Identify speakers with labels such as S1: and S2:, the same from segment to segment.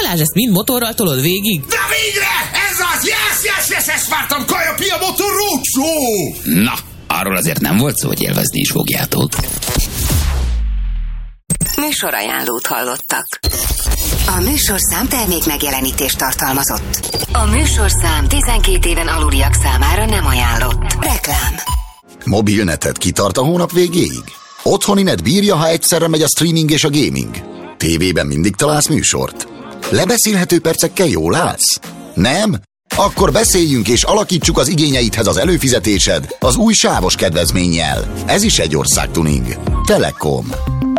S1: Balázs, ezt mind motorral tolod végig?
S2: De végre! Ez az! Yes, ezt vártam! Kaja Pia Motor Roadshow!
S3: Na, arról azért nem volt szó, hogy élvezni is fogjátok.
S4: Műsorajánlót hallottak. A műsorszám termék megjelenítést tartalmazott. A műsorszám 12 éven aluliak számára nem ajánlott. Reklám.
S5: Mobilneted kitart a hónap végéig? Otthoni net bírja, ha egyszerre megy a streaming és a gaming? Tévében mindig találsz műsort? Lebeszélhető percekkel jól állsz? Nem? Akkor beszéljünk és alakítsuk az igényeidhez az előfizetésed az új sávos kedvezménnyel. Ez is egy országtuning. Telekom.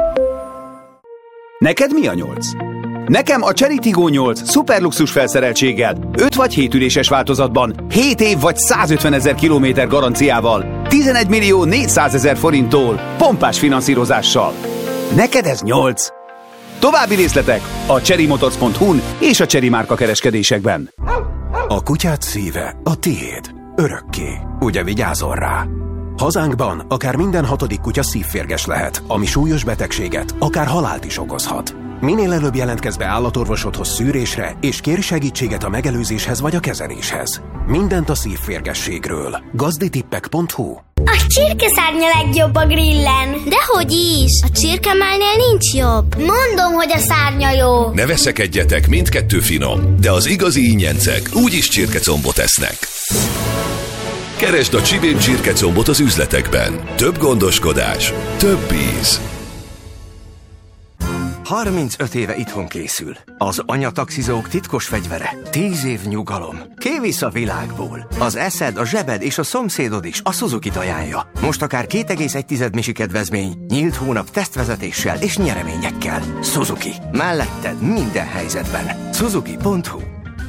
S6: Neked mi a 8? Nekem a Chery Tiggo 8 szuperluxus felszereltséggel, 5 vagy 7 üléses változatban, 7 év vagy 150 000 kilométer garanciával, 11 millió 400 000 forinttól, pompás finanszírozással. Neked ez 8? További részletek a cherrymotors.hu-n és a Chery márka kereskedésekben.
S7: A kutyád szíve a tiéd. Örökké. Ugye vigyázol rá? Hazánkban akár minden 6. kutya szívférges lehet, ami súlyos betegséget, akár halált is okozhat. Minél előbb jelentkezz be állatorvosodhoz szűrésre, és kérj segítséget a megelőzéshez vagy a kezeléshez. Mindent a szívférgességről. Gazditippek.hu.
S8: A csirkeszárnya legjobb a grillen.
S9: Dehogy is! A csirkemálnél nincs jobb.
S8: Mondom, hogy a szárnya jó.
S10: Ne veszekedjetek, mindkettő finom, de az igazi ingyencek úgyis csirkecombot esznek. Keresd a Csibén csirkecombot az üzletekben. Több gondoskodás, több íz.
S11: 35 éve itthon készül. Az anyataxizók titkos fegyvere. 10 év nyugalom. Kivisz a világból. Az eszed, a zsebed és a szomszédod is a Suzuki-t ajánlja. Most akár 2,1 misi kedvezmény, nyílt hónap tesztvezetéssel és nyereményekkel. Suzuki. Melletted minden helyzetben. Suzuki.hu.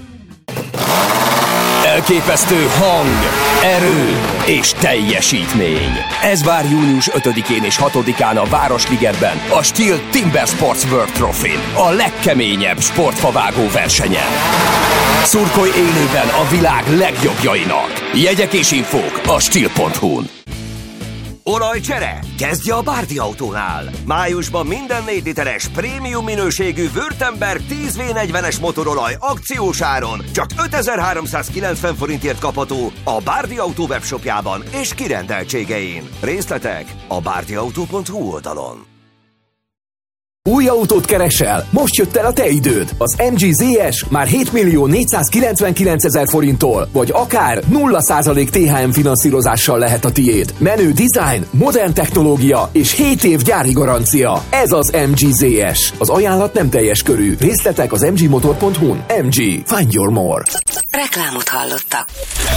S12: Elképesztő hang, erő és teljesítmény. Ez vár június 5-én és 6-án a Városligetben, a Steel Timber Sports World Trophy-n, a legkeményebb sportfavágó versenyen. Szurkolj élőben a világ legjobbjainak. Jegyek és infók a Steel.hu-n.
S13: Olajcsere? Kezdje a Bárdi Autónál! Májusban minden 4 literes prémium minőségű Württemberg 10V40-es motorolaj akciós áron csak 5390 forintért kapható a Bárdi Autó webshopjában és kirendeltségein. Részletek a bárdiautó.hu oldalon.
S12: Új autót keresel? Most jött el a te időd! Az MG ZS már 7 millió 499 000 forinttól, vagy akár 0% THM finanszírozással lehet a tiéd. Menő design, modern technológia és 7 év gyári garancia. Ez az MG ZS. Az ajánlat nem teljes körű. Részletek az mgmotor.hu-n. MG. Find your more.
S4: Reklámot hallottak.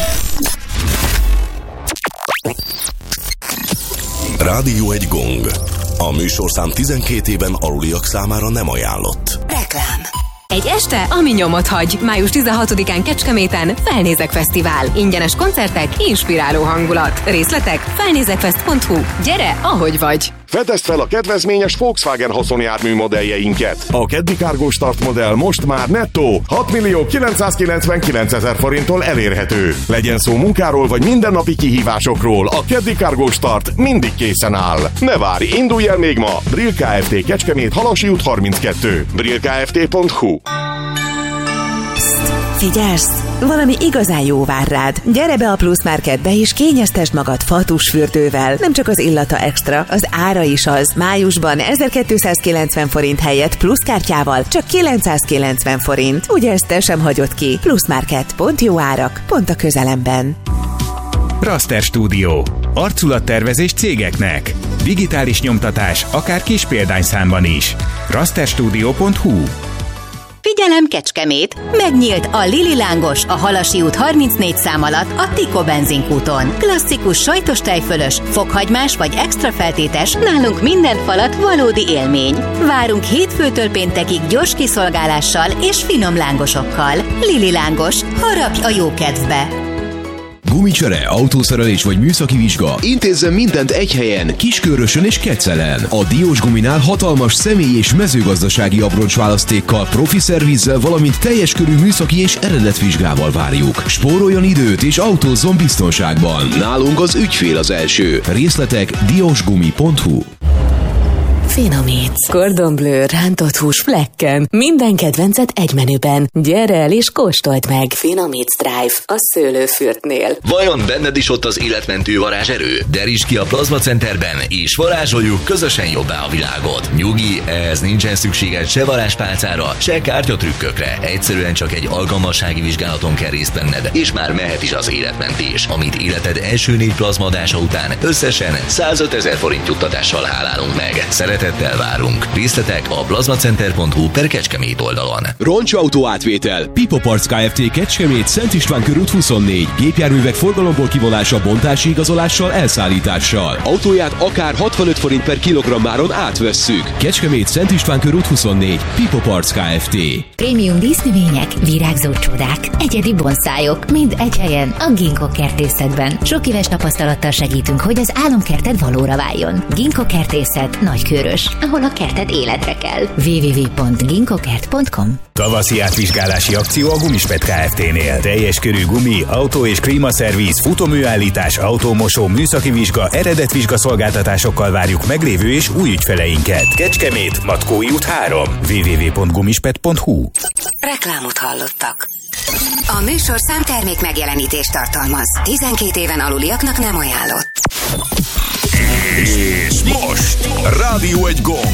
S10: Rádió egy gong. A műsorszám 12 éven aluliak számára nem ajánlott.
S4: Reklám.
S14: Egy este, ami nyomot hagy. Május 16-án Kecskeméten Felnézek Fesztivál. Ingyenes koncertek, inspiráló hangulat. Részletek felnézekfest.hu. Gyere, ahogy vagy!
S15: Fedezd fel a kedvezményes Volkswagen haszonjármű modelljeinket. A Caddy Cargo Start modell most már nettó 6 millió 999 000 forinttól elérhető. Legyen szó munkáról vagy mindennapi kihívásokról, a Caddy Cargo Start mindig készen áll. Ne várj, indulj el még ma! Brill Kft. Kecskemét, Halasi út 32. brillkft.hu.
S16: Figyelsz! Valami igazán jó vár rád. Gyere be a Plusz Marketbe és kényeztesd magad fatusfürdővel. Nem csak az illata extra, az ára is az. Májusban 1290 forint helyett pluszkártyával csak 990 forint. Ugye ezt te sem hagyod ki? Plusz Market. Pont jó árak, pont a közelemben.
S17: Raster Studio. Arculattervezés cégeknek. Digitális nyomtatás, akár kis példányszámban is. rasterstudio.hu.
S18: Figyelem Kecskemét! Megnyílt a Lili Lángos a Halasi út 34 szám alatt a Tiko benzinkúton. Klasszikus sajtos tejfölös, fokhagymás vagy extra feltétes, nálunk minden falat valódi élmény. Várunk hétfőtől péntekig gyors kiszolgálással és finom lángosokkal. Lili Lángos, harapj a jó kedvbe!
S19: Gumicsere, autószerelés vagy műszaki vizsga. Intézzen mindent egy helyen, Kiskörösön és Kecelen. A Diós Guminál hatalmas személy- és mezőgazdasági abroncsválasztékkal, profi szervizzel, valamint teljes körű műszaki és eredetvizsgával várjuk. Spóroljon időt és autózzon biztonságban. Nálunk az ügyfél az első. Részletek diosgumi.hu.
S16: Finomít. Cordon Bleu rántott hús flekken. Minden kedvencet egy menüben. Gyere el és kóstold meg. Finomít Drive a szőlőfürtnél.
S10: Vajon benned is ott az életmentő varázserő? Derítsd ki a Plazma Centerben, és varázsoljuk közösen jobbá a világot. Nyugi, ehhez nincsen szükséged se varázspálcára, se kártyatrükkökre. Egyszerűen csak egy alkalmassági vizsgálaton kell részt venned, és már mehet is az életmentés, amit életed első 4 plazmadása után összesen 105 000 forint juttatással hálálunk meg. Szeretettel várunk. Részletek a plazmacenter.hu/Kecskemét oldalon.
S19: Roncsautó átvétel. Pipo Parts Kft. Kecskemét, Szent István körút 24. Gépjárművek forgalomból kivonása, bontási igazolással, elszállítással. Autóját akár 65 forint per kilogrammáron átvesszük. Kecskemét, Szent István körút 24. Pipo Parts Kft.
S18: Prémium dísznövények, virágzó csodák, egyedi bonszájok, mind egy helyen a Ginkgo kertészetben. Sok éves tapasztalattal segítünk, hogy az álomkerted valóra váljon. Ginkgo kertészet Nagykőrös, ahol a kerted életre kell. www.ginkgokert.com.
S17: Tavaszi átvizsgálási akció a Gumispet Kft-nél. Teljes körű gumi, autó és klímaszervíz, futóműállítás, autómosó, műszaki vizsga, eredetvizsga szolgáltatásokkal várjuk meglévő és új ügyfeleinket. Kecskemét, Matkói út 3. www.gumispet.hu.
S4: Reklámot hallottak. A műsorszám termék megjelenítést tartalmaz. 12 éven aluliaknak nem ajánlott.
S2: És most Rádió egy gomb.